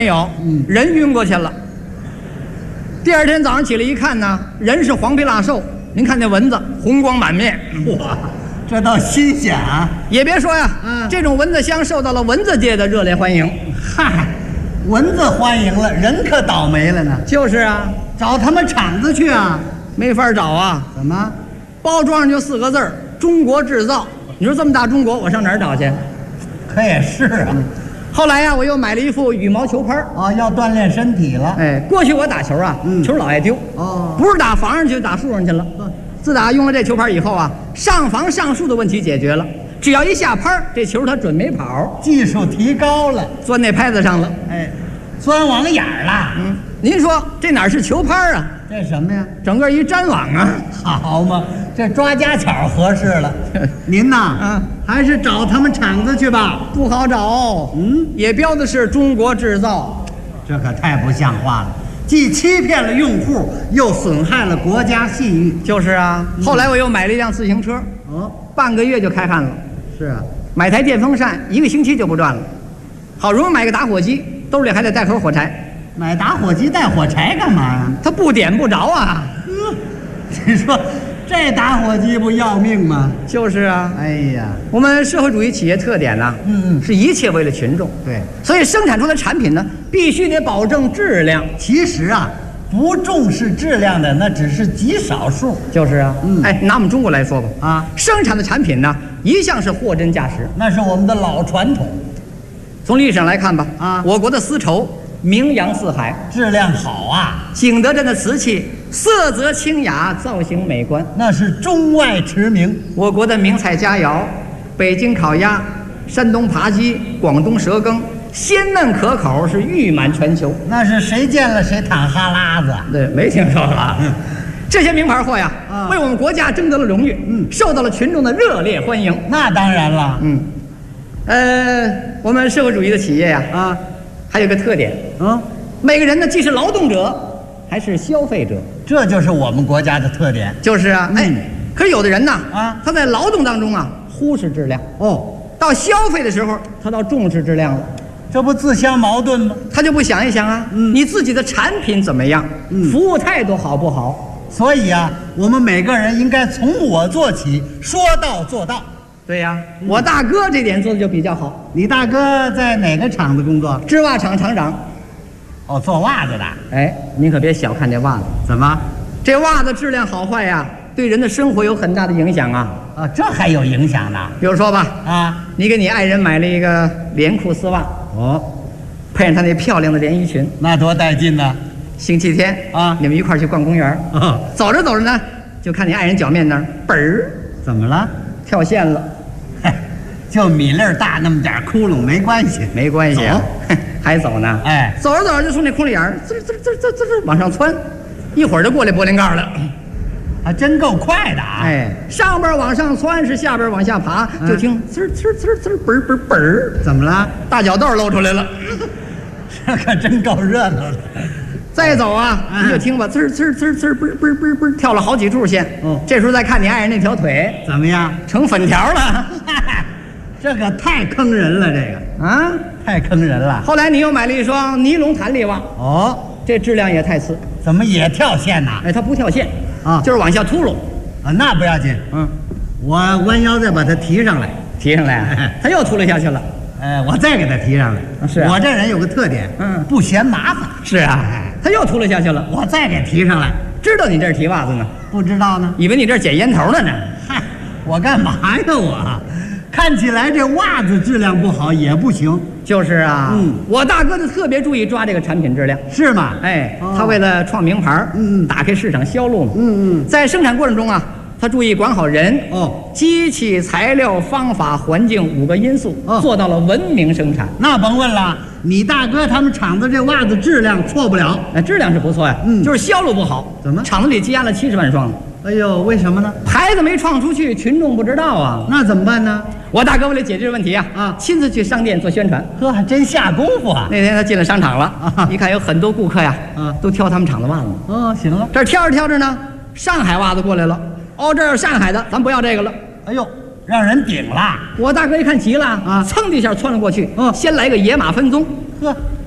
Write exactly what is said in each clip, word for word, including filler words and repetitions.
没有，嗯，人晕过去了。第二天早上起来一看呢，人是黄皮腊瘦，您看那蚊子红光满面， 哇，这倒新鲜啊！ 也别说呀， 嗯， 这种蚊子香受到了蚊子界的热烈欢迎。 嗨，蚊子欢迎了，人可倒霉了呢。 就是啊， 找他们厂子去啊， 没法找啊。 怎么？ 包装上就四个字儿：中国制造。你说这么大中国，我上哪儿找去？ 可也是啊。嗯， 后来呀、啊，我又买了一副羽毛球拍哦，要锻炼身体了。 哎，过去我打球啊，嗯、球老爱丢。 哦， 不是打房上去，打树上去了。嗯、自打用了这球拍以后啊，上房上树的问题解决了。只要一下拍，这球它准没跑， 技术提高了， 钻那拍子上了。 哎，钻网眼儿了。 嗯，您说这哪是球拍啊？ 这什么呀？ 整个一粘网啊！ 好嘛，这抓家巧合适了。您呐， 嗯， 还是找他们厂子去吧。 不好找。嗯，也标的是中国制造， 这可太不像话了，既欺骗了用户，又损害了国家信誉。 就是啊。嗯、后来我又买了一辆自行车， 哦， 半个月就开汗了。 是啊， 买台电风扇，一个星期就不转了。好容易买个打火机，兜里还得带口火柴。 买打火机带火柴干嘛呀？ 它不点不着啊！ 呵，你说这打火机不要命吗？ 就是啊。 哎呀， 我们社会主义企业特点呢、啊， 嗯嗯， 是一切为了群众。 对， 所以生产出的产品呢，必须得保证质量。 其实啊，不重视质量的那只是极少数。 就是啊。 嗯， 哎，拿我们中国来说吧， 啊， 生产的产品呢，一向是货真价实， 那是我们的老传统。 从历史上来看吧， 啊， 我国的丝绸名扬四海， 质量好啊， 景德镇的瓷器色泽清雅，造型美观， 那是中外驰名。 我国的名菜佳肴，北京烤鸭、山东扒鸡、广东蛇羹，鲜嫩可口，是誉满全球。 那是谁见了谁淌哈喇子。 对，没听说过。嗯，这些名牌货呀， 啊， 为我们国家争得了荣誉，嗯，受到了群众的热烈欢迎。 那当然了， 嗯，呃，我们社会主义的企业呀， 啊， 还有个特点， 嗯， 每个人呢，既是劳动者，还是消费者， 这就是我们国家的特点。 就是啊，嗯、哎，可是有的人呢， 啊， 他在劳动当中啊，忽视质量， 哦， 到消费的时候，他倒重视质量了。 这不自相矛盾吗？ 他就不想一想啊，嗯，你自己的产品怎么样，嗯，服务态度好不好？ 所以啊，我们每个人应该从我做起，说到做到。 对呀、啊，嗯、我大哥这点做的就比较好。 你大哥在哪个厂子工作？ 织袜厂厂长。 哦，做袜子的。 哎，您可别小看这袜子。 怎么？ 这袜子质量好坏呀，对人的生活有很大的影响啊。 啊，这还有影响呢？ 比如说吧， 啊， 你给你爱人买了一个连裤丝袜， 哦， 配上他那漂亮的连衣裙， 那多带劲呢！ 星期天啊， 你们一块儿去逛公园， 啊， 走着走着呢，就看你爱人脚面那儿本儿怎么了？ 跳线了。 就米粒儿大那么点窟窿，没关系， 没关系啊，还走呢。 哎， 走着走着就从那窟窿眼儿滋滋滋滋滋滋往上窜，一会儿就过来柏林盖了， 还真够快的啊！ 哎，上边往上窜是下边往下爬，嗯、就听滋滋滋滋嘣嘣嘣儿， 怎么了？ 大脚豆露出来了， 这可真够热闹的。 再走啊，嗯、你就听吧，滋滋滋滋嘣嘣嘣嘣，跳了好几处线。 哦， 这时候再看你爱人那条腿怎么样？ 成粉条了。 这可太坑人了，这个啊， 太坑人了。 后来你又买了一双尼龙弹力袜， 哦， 这质量也太次， 怎么也跳线呐？ 哎，它不跳线啊， 就是往下秃噜啊，那不要紧，嗯，我弯腰再把它提上来， 提上来，它又秃噜下去了， 哎，我再给它提上来。 是啊， 我这人有个特点，嗯，不嫌麻烦。 是啊，它又秃噜下去了， 我再给提上来。 知道你这是提袜子呢？ 不知道呢， 以为你这是捡烟头呢呢。 嗨，我干嘛呀我？看起来这袜子质量不好也不行。 就是啊， 嗯， 我大哥就特别注意抓这个产品质量， 是吗？ 哎，哦、他为了创名牌，嗯，打开市场销路嘛， 嗯嗯， 在生产过程中啊，他注意管好人、 哦、 机器、材料、方法、环境五个因素，哦、做到了文明生产。 那甭问了，你大哥他们厂子这袜子质量错不了， 哎，质量是不错呀，嗯，就是销路不好。 怎么？ 厂子里积压了七十万双呢。 哎呦，为什么呢？ 牌子没创出去，群众不知道啊。 那怎么办呢？ 我大哥为了解决这问题啊，啊，亲自去商店做宣传。 呵，还真下功夫啊！ 那天他进了商场了，啊，一看有很多顾客呀， 啊， 都挑他们厂的袜子。 哦，行了， 这挑着挑着呢，上海袜子过来了。哦，这有上海的，咱不要这个了。 哎呦，让人顶了！ 我大哥一看急了啊，噌的一下窜了过去，嗯，先来个野马分鬃。 呵，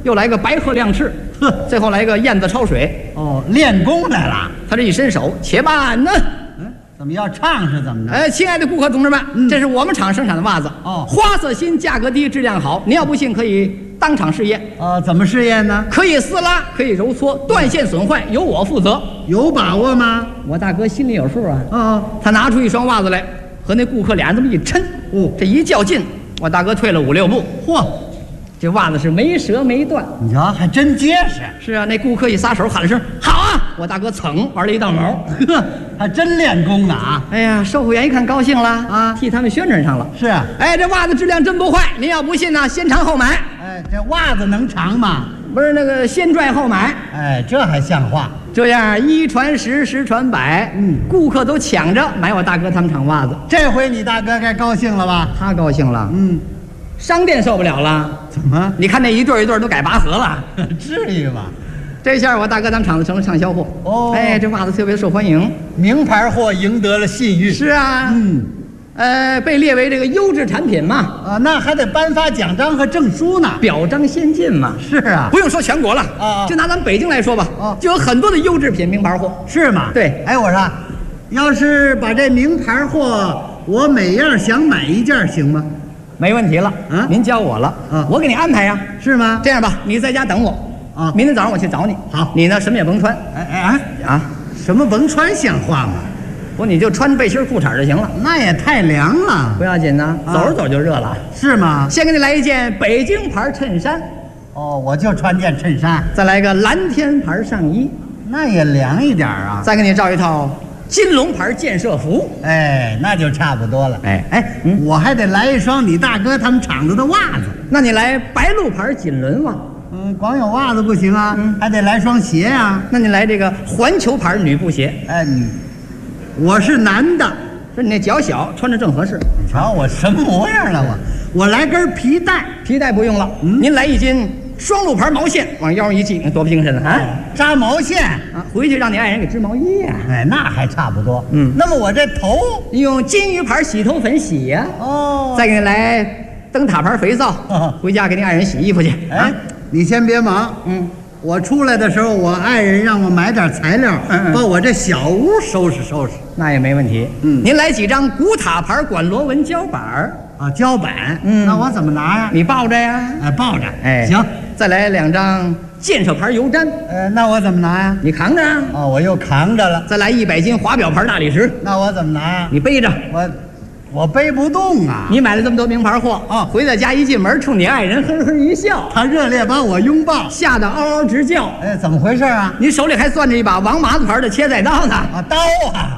又来个白鹤亮翅， 呵， 最后来个燕子抄水。 哦，练功来了。 他这一伸手，且慢呢。 嗯，怎么要唱是怎么着？ 哎，亲爱的顾客同志们， 嗯、 这是我们厂生产的袜子。 哦， 花色新，价格低，质量好。您要不信，可以当场试验。 哦，怎么试验呢？ 可以撕拉，可以揉搓，断线损坏由我负责。 有把握吗？ 我大哥心里有数啊。 哦， 他拿出一双袜子来，和那顾客俩人这么一抻， 哦， 这一较劲，我大哥退了五六步。 嚯！ 这袜子是没折没断， 你瞧还真结实。 是啊，那顾客一撒手喊了声“好啊”，我大哥噌玩了一道毛， 呵，还真练功呢啊！ 哎呀，售货员一看高兴了啊， 替他们宣传上了。 是啊， 哎，这袜子质量真不坏，您要不信呢，先尝后买。 哎，这袜子能尝吗？ 不是那个先拽后买。 哎，这还像话？ 这样一传十，十传百， 嗯， 顾客都抢着买我大哥他们厂袜子。 这回你大哥该高兴了吧？ 他高兴了， 嗯。 商店受不了了， 怎么？ 你看那一对一对都改拔河了， 至于吗？ 这下我大哥咱们厂子成了畅销货哦， 哎，这袜子特别受欢迎， 名牌货赢得了信誉。 是啊， 嗯， 呃，被列为这个优质产品嘛， 啊，那还得颁发奖章和证书呢， 表彰先进嘛。 是啊， 不用说全国了啊， 就拿咱们北京来说吧， 啊， 就有很多的优质品名牌货， 是吗？ 对， 哎，我说，要是把这名牌货，我每样想买一件行吗？ 没问题了， 啊， 您教我了， 啊， 我给你安排呀， 是吗？ 这样吧，你在家等我， 啊， 明天早上我去找你。 好， 你呢什么也甭穿， 哎哎啊啊， 什么甭穿像话吗？ 不，你就穿背心裤衩就行了。 那也太凉了， 不要紧呢， 啊、 走着走就热了， 是吗？ 先给你来一件北京牌衬衫， 哦，我就穿件衬衫， 再来个蓝天牌上衣， 那也凉一点啊。 再给你照一套金龙牌建设服， 哎，那就差不多了。 哎哎，嗯，我还得来一双你大哥他们厂子的袜子。 那你来白鹿牌锦纶袜。 嗯，光有袜子不行啊，嗯、还得来双鞋呀、啊。 那你来这个环球牌女布鞋。 哎，你，我是男的， 说你那脚小，穿着正合适。 你瞧我什么模样了我？我来根皮带， 皮带不用了，嗯、您来一斤双鹿牌毛线，往腰上一系，多不精神啊！ 扎毛线啊，回去让你爱人给织毛衣呀、 啊。哎，那还差不多。 嗯， 那么我这头用金鱼牌洗头粉洗呀、 啊。哦， 再给你来灯塔牌肥皂，哦、回家给你爱人洗衣服去。 哎，啊、你先别忙， 嗯， 我出来的时候，我爱人让我买点材料，嗯嗯把我这小屋收拾收拾。 那也没问题。嗯，您来几张古塔牌管螺纹胶板儿。 啊，胶板， 嗯， 那我怎么拿呀？ 你抱着呀， 哎，抱着， 哎， 行， 再来两张建设牌油毡， 呃，那我怎么拿呀？ 你扛着， 哦，我又扛着了。 再来一百斤华表牌大理石， 那我怎么拿呀？ 你背着， 我，我背不动啊。 你买了这么多名牌货， 哦， 回到家一进门，冲你爱人呵呵一笑， 他热烈把我拥抱， 吓得嗷嗷直叫。 哎，怎么回事啊？ 你手里还攥着一把王麻子牌的切菜刀呢。 啊，刀啊！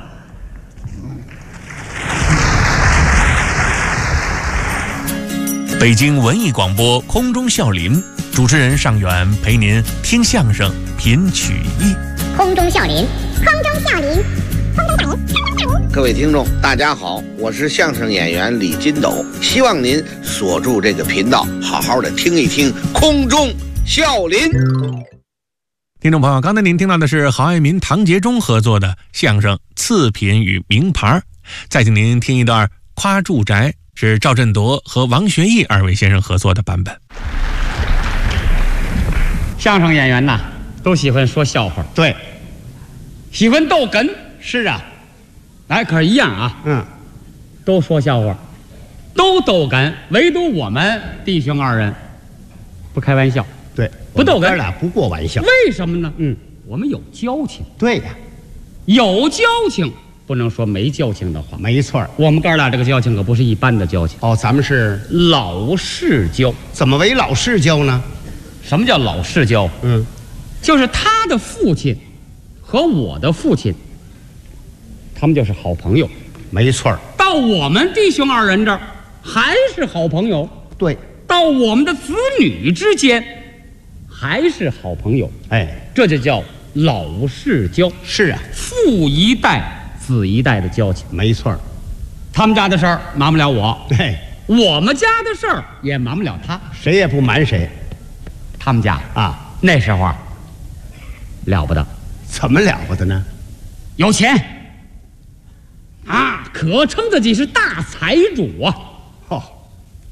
北京文艺广播空中笑林，主持人尚远陪您听相声品曲艺。 空中笑林，空中笑林，空中笑林，空中笑林。 各位听众大家好，我是相声演员李金斗，希望您锁住这个频道，好好的听一听空中笑林。 听众朋友，刚才您听到的是郝爱民、唐杰忠合作的相声《次品与名牌》，再请您听一段夸住宅，是赵振铎和王学义二位先生合作的版本。 相声演员呐，都喜欢说笑话， 对， 喜欢逗哏， 是啊， 哎，可是一样啊， 嗯， 都说笑话，都逗哏，唯独我们弟兄二人不开玩笑， 对， 不逗哏， 俩不过玩笑， 为什么呢？ 嗯， 我们有交情， 对呀， 有交情。不能说没交情的话， 没错， 我们哥俩这个交情可不是一般的交情哦，咱们是老世交。 怎么为老世交呢？ 什么叫老世交？ 嗯， 就是他的父亲和我的父亲，他们就是好朋友。 没错， 到我们弟兄二人这儿还是好朋友。 对， 到我们的子女之间还是好朋友。 哎， 这就叫老世交。 是啊， 父一代子一代的交情。 没错， 他们家的事儿瞒不了我， 对， 我们家的事儿也瞒不了他， 谁也不瞒谁。 他们家啊， 那时候啊了不得， 怎么了不得呢？ 有钱啊，可称自己是大财主啊。 哦，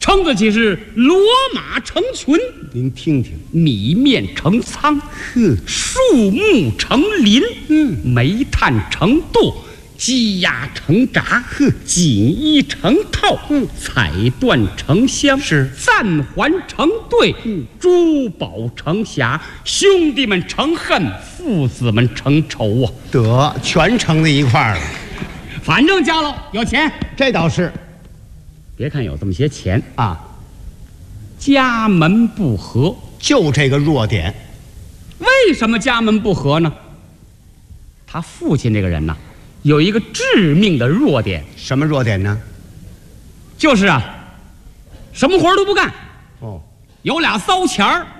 橙子岂是骡马成群？ 您听听， 米面成仓， 哼， 树木成林， 嗯， 煤炭成垛，鸡鸭成闸， 哼， 锦衣成套， 嗯， 彩缎成箱， 是赞环成对， 嗯， 珠宝成匣，兄弟们成恨，父子们成仇啊！ 得全成在一块儿了。 反正家喽有钱， 这倒是别看有这么些钱， 啊， 家门不和。 就这个弱点。 为什么家门不和呢？他父亲这个人呐，有一个致命的弱点， 什么弱点呢？ 就是啊，什么活都不干， 哦， 有俩糟钱儿，